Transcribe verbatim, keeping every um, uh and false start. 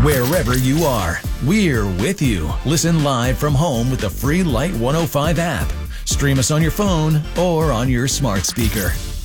Wherever you are, we're with you. Listen live from home with the free Light one oh five app. Stream us on your phone or on your smart speaker.